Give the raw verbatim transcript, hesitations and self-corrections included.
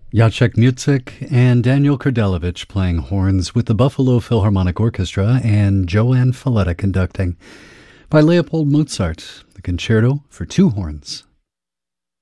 Jacek Mutzik and Daniel Kurdelevich playing horns with the Buffalo Philharmonic Orchestra and Joanne Falletta conducting. By Leopold Mozart, the Concerto for Two Horns.